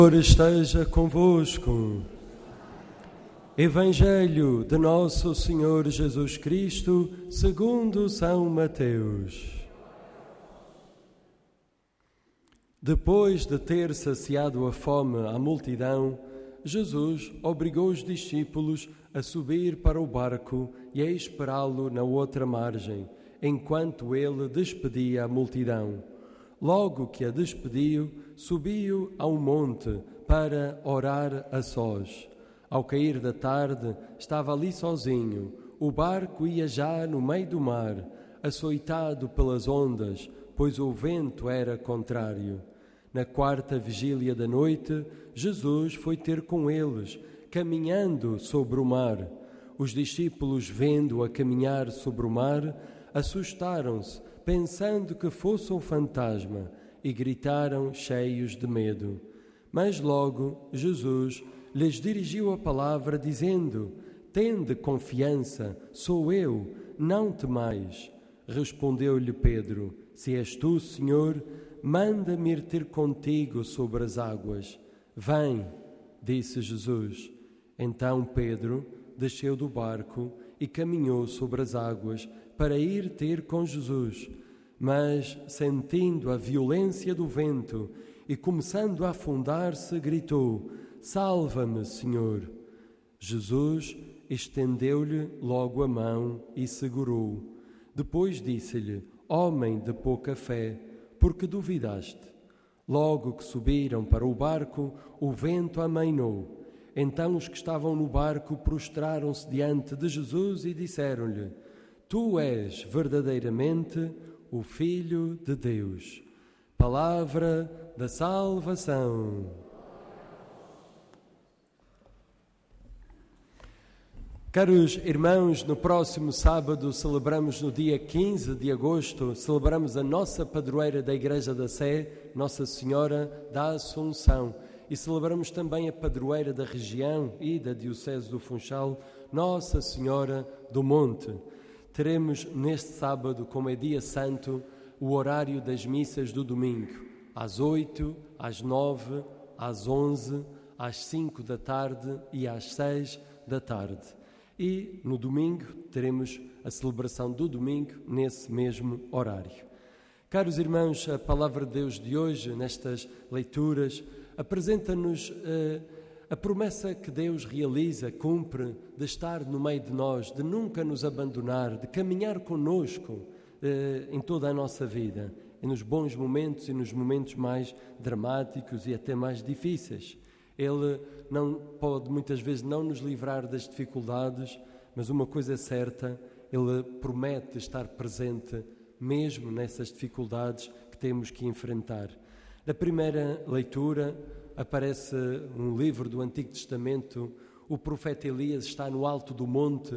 Senhor esteja convosco. Evangelho de nosso Senhor Jesus Cristo, segundo São Mateus. Depois de ter saciado a fome à multidão, Jesus obrigou os discípulos a subir para o barco e a esperá-lo na outra margem, enquanto ele despedia a multidão. Logo que a despediu, subiu a um monte para orar a sós. Ao cair da tarde, estava ali sozinho. O barco ia já no meio do mar, açoitado pelas ondas, pois o vento era contrário. Na quarta vigília da noite, Jesus foi ter com eles, caminhando sobre o mar. Os discípulos, vendo-o a caminhar sobre o mar, assustaram-se, pensando que fosse um fantasma, e gritaram cheios de medo. Mas logo Jesus lhes dirigiu a palavra, dizendo: Tende confiança, sou eu, não temais. Respondeu-lhe Pedro: Se és tu, Senhor, manda-me ir ter contigo sobre as águas. Vem, disse Jesus. Então Pedro desceu do barco e caminhou sobre as águas para ir ter com Jesus. Mas, sentindo a violência do vento e começando a afundar-se, gritou: Salva-me, Senhor! Jesus estendeu-lhe logo a mão e segurou-o. Depois disse-lhe: Homem de pouca fé, por que duvidaste? Logo que subiram para o barco, o vento amainou. Então os que estavam no barco prostraram-se diante de Jesus e disseram-lhe: Tu és verdadeiramente o Filho de Deus. Palavra da salvação. Caros irmãos, no próximo sábado celebramos, no dia 15 de agosto, celebramos a nossa padroeira da Igreja da Sé, Nossa Senhora da Assunção. E celebramos também a padroeira da região e da Diocese do Funchal, Nossa Senhora do Monte. Teremos neste sábado, como é dia santo, o horário das missas do domingo, às 8, às 9, às 11, às 5 da tarde e às 6 da tarde. E no domingo teremos a celebração do domingo nesse mesmo horário. Caros irmãos, a palavra de Deus de hoje, nestas leituras, apresenta-nos a promessa que Deus realiza, cumpre, de estar no meio de nós, de nunca nos abandonar, de caminhar conosco em toda a nossa vida, e nos bons momentos e nos momentos mais dramáticos e até mais difíceis. Ele não pode muitas vezes não nos livrar das dificuldades, mas uma coisa é certa, Ele promete estar presente mesmo nessas dificuldades que temos que enfrentar. Na primeira leitura aparece um livro do Antigo Testamento. O profeta Elias está no alto do monte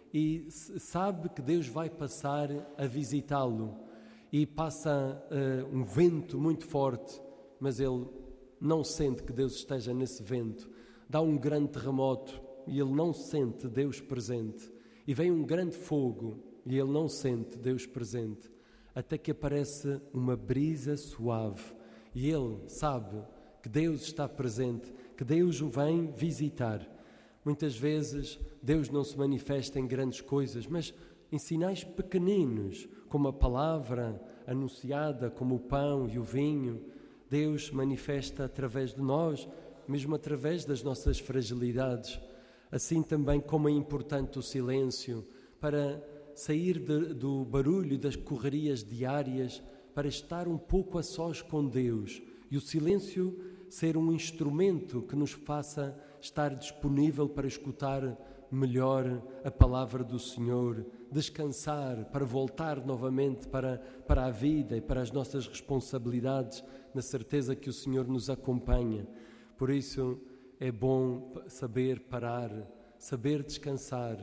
e sabe que Deus vai passar a visitá-lo. E passa um vento muito forte, mas ele não sente que Deus esteja nesse vento. Dá um grande terremoto e ele não sente Deus presente. E vem um grande fogo e ele não sente Deus presente. Até que aparece uma brisa suave e ele sabe que Deus está presente, que Deus o vem visitar. Muitas vezes Deus não se manifesta em grandes coisas, mas em sinais pequeninos, como a palavra anunciada, como o pão e o vinho. Deus se manifesta através de nós, mesmo através das nossas fragilidades. Assim também como é importante o silêncio para sair do barulho das correrias diárias, para estar um pouco a sós com Deus. E o silêncio ser um instrumento que nos faça estar disponível para escutar melhor a palavra do Senhor, descansar, para voltar novamente para a vida e para as nossas responsabilidades, na certeza que o Senhor nos acompanha. Por isso é bom saber parar, saber descansar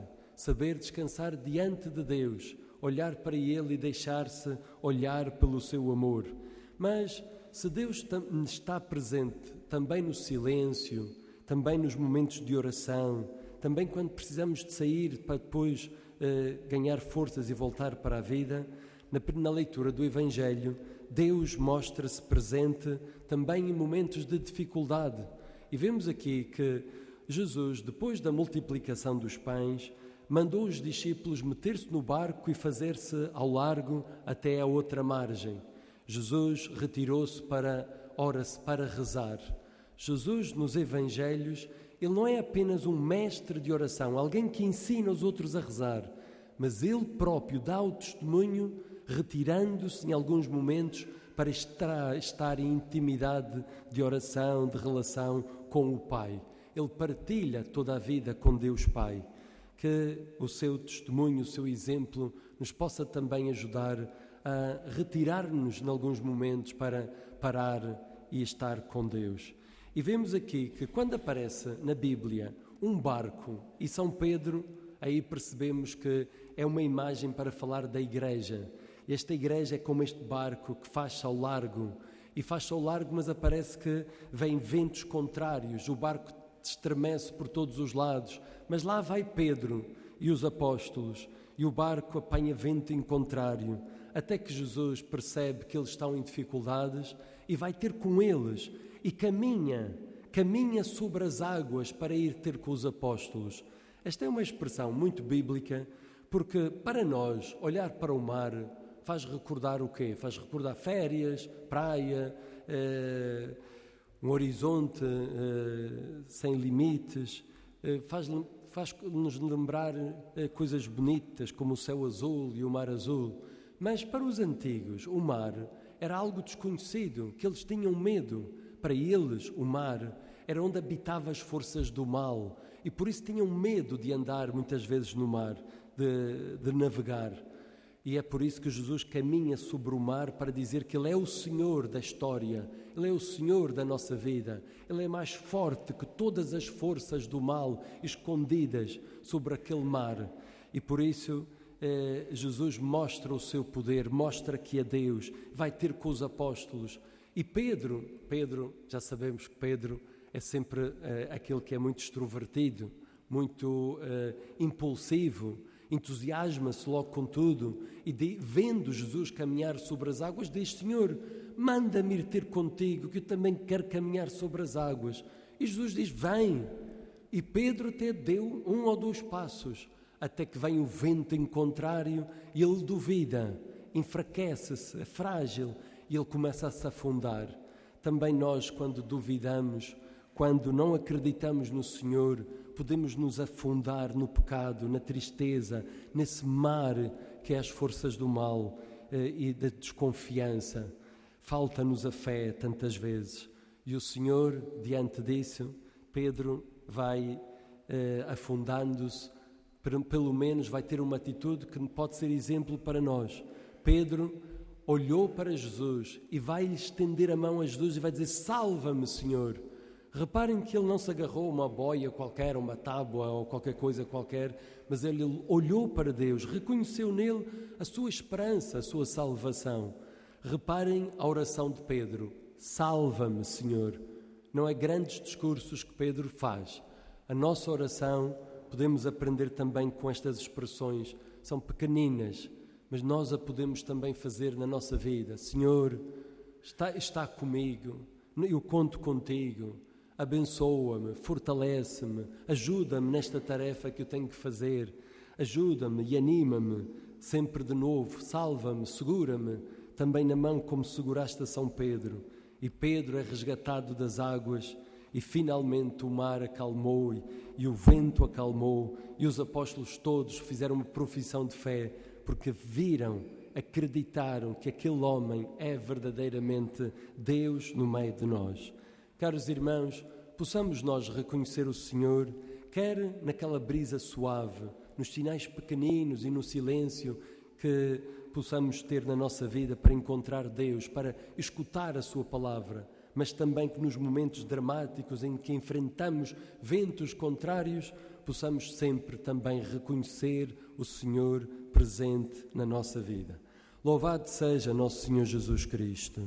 diante de Deus, olhar para Ele e deixar-se olhar pelo seu amor. Mas se Deus está presente também no silêncio, também nos momentos de oração, também quando precisamos de sair para depois ganhar forças e voltar para a vida, na leitura do Evangelho, Deus mostra-se presente também em momentos de dificuldade. E vemos aqui que Jesus, depois da multiplicação dos pães, mandou os discípulos meter-se no barco e fazer-se ao largo até a outra margem. Jesus retirou-se para rezar. Jesus, nos Evangelhos, ele não é apenas um mestre de oração, alguém que ensina os outros a rezar, mas ele próprio dá o testemunho, retirando-se em alguns momentos para estar em intimidade de oração, de relação com o Pai. Ele partilha toda a vida com Deus Pai. Que o seu testemunho, o seu exemplo, nos possa também ajudar a retirar-nos em alguns momentos para parar e estar com Deus. E vemos aqui que quando aparece na Bíblia um barco e São Pedro, aí percebemos que é uma imagem para falar da igreja. Esta igreja é como este barco que faz-se ao largo. E faz-se ao largo, mas aparece que vêm ventos contrários. O barco estremece por todos os lados. Mas lá vai Pedro e os apóstolos. E o barco apanha vento em contrário. Até que Jesus percebe que eles estão em dificuldades e vai ter com eles. E caminha sobre as águas para ir ter com os apóstolos. Esta é uma expressão muito bíblica, porque para nós, olhar para o mar faz recordar o quê? Faz recordar férias, praia, um horizonte sem limites, faz-nos lembrar coisas bonitas, como o céu azul e o mar azul. Mas para os antigos, o mar era algo desconhecido, que eles tinham medo. Para eles, o mar era onde habitavam as forças do mal e por isso tinham medo de andar muitas vezes no mar, de navegar. E é por isso que Jesus caminha sobre o mar para dizer que Ele é o Senhor da história, Ele é o Senhor da nossa vida, Ele é mais forte que todas as forças do mal escondidas sobre aquele mar. E por isso Jesus mostra o seu poder, mostra que é Deus, vai ter com os apóstolos. E Pedro, já sabemos que Pedro é sempre aquele que é muito extrovertido, muito impulsivo, entusiasma-se logo com tudo e vendo Jesus caminhar sobre as águas diz: Senhor, manda-me ir ter contigo que eu também quero caminhar sobre as águas. E Jesus diz: vem. E Pedro até deu 1 ou 2 passos até que vem o vento em contrário e ele duvida, enfraquece-se, é frágil e ele começa a se afundar. Também nós, quando duvidamos, quando não acreditamos no Senhor, podemos nos afundar no pecado, na tristeza, nesse mar que é as forças do mal e da desconfiança. Falta-nos a fé tantas vezes. E o Senhor, diante disso, Pedro vai afundando-se, pelo menos vai ter uma atitude que pode ser exemplo para nós. Pedro olhou para Jesus e vai estender a mão a Jesus e vai dizer: salva-me, Senhor. Reparem que ele não se agarrou a uma boia qualquer, uma tábua ou qualquer coisa qualquer, mas ele olhou para Deus, reconheceu nele a sua esperança, a sua salvação. Reparem a oração de Pedro: salva-me, Senhor. Não é grandes discursos que Pedro faz. A nossa oração podemos aprender também com estas expressões, são pequeninas, mas nós a podemos também fazer na nossa vida. Senhor, está comigo, eu conto contigo. Abençoa-me, fortalece-me, ajuda-me nesta tarefa que eu tenho que fazer, ajuda-me e anima-me sempre de novo, salva-me, segura-me, também na mão como seguraste a São Pedro. E Pedro é resgatado das águas e finalmente o mar acalmou e o vento acalmou e os apóstolos todos fizeram uma profissão de fé porque viram, acreditaram que aquele homem é verdadeiramente Deus no meio de nós. Caros irmãos, possamos nós reconhecer o Senhor, quer naquela brisa suave, nos sinais pequeninos e no silêncio que possamos ter na nossa vida para encontrar Deus, para escutar a sua palavra, mas também que nos momentos dramáticos em que enfrentamos ventos contrários, possamos sempre também reconhecer o Senhor presente na nossa vida. Louvado seja nosso Senhor Jesus Cristo.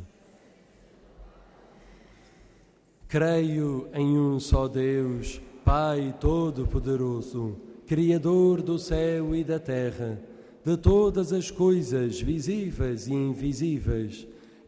Creio em um só Deus, Pai Todo-Poderoso, Criador do céu e da terra, de todas as coisas visíveis e invisíveis,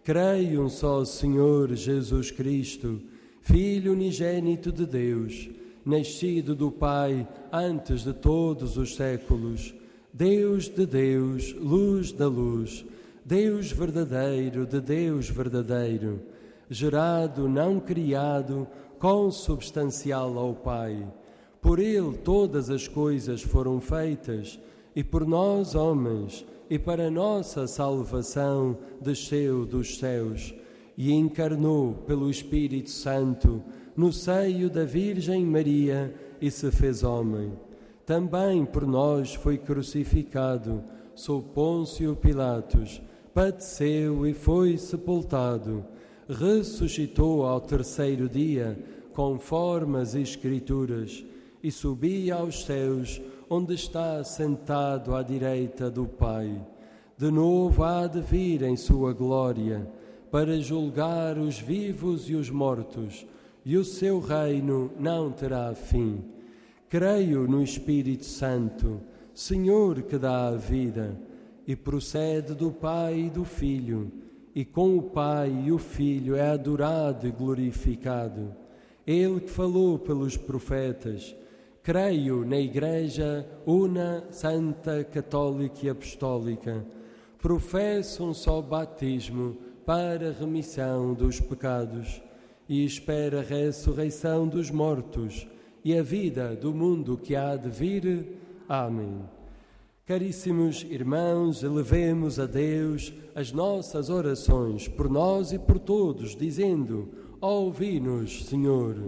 Creio um só Senhor Jesus Cristo, Filho unigênito de Deus, nascido do Pai antes de todos os séculos, Deus de Deus, luz da luz, Deus verdadeiro de Deus verdadeiro, gerado, não criado, consubstancial ao Pai. Por Ele todas as coisas foram feitas, e por nós, homens, e para nossa salvação, desceu dos céus e encarnou pelo Espírito Santo no seio da Virgem Maria e se fez homem. Também por nós foi crucificado, sob Pôncio Pilatos, padeceu e foi sepultado, ressuscitou ao terceiro dia, conforme as Escrituras, e subia aos céus, onde está sentado à direita do Pai. De novo há de vir em sua glória, para julgar os vivos e os mortos, e o seu reino não terá fim. Creio no Espírito Santo, Senhor que dá a vida, e procede do Pai e do Filho, e com o Pai e o Filho é adorado e glorificado. Ele que falou pelos profetas. Creio na Igreja una, santa, católica e apostólica. Professo um só batismo para a remissão dos pecados e espero a ressurreição dos mortos e a vida do mundo que há de vir. Amém. Caríssimos irmãos, elevemos a Deus as nossas orações por nós e por todos, dizendo: ouvi-nos, Senhor.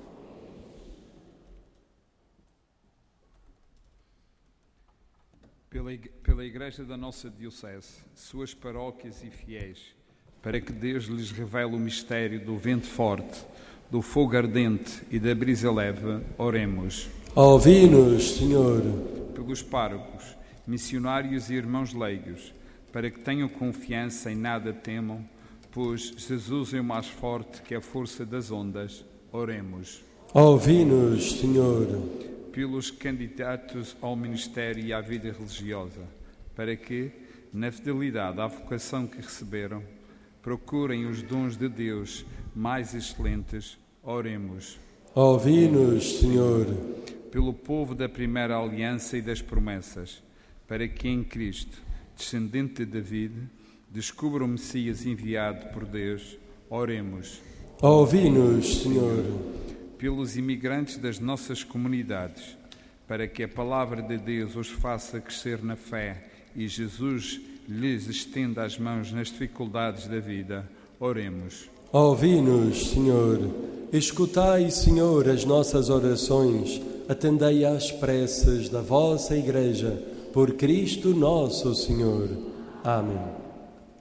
Pela Igreja da nossa Diocese, suas paróquias e fiéis, para que Deus lhes revele o mistério do vento forte, do fogo ardente e da brisa leve, oremos. Ouvi-nos, Senhor. Pelos párocos, missionários e irmãos leigos, para que tenham confiança e nada temam, pois Jesus é o mais forte que a força das ondas, oremos. Ouvi-nos, Senhor. Pelos candidatos ao ministério e à vida religiosa, para que, na fidelidade à vocação que receberam, procurem os dons de Deus mais excelentes, oremos. Ouvi-nos, Senhor. Pelo povo da primeira aliança e das promessas, para que em Cristo, descendente de David, descubra o Messias enviado por Deus, oremos. Ouvi-nos, Senhor. Pelos imigrantes das nossas comunidades, para que a palavra de Deus os faça crescer na fé e Jesus lhes estenda as mãos nas dificuldades da vida, oremos. Ouvi-nos, Senhor. Escutai, Senhor, as nossas orações, atendei às preces da vossa Igreja, por Cristo nosso Senhor. Amém.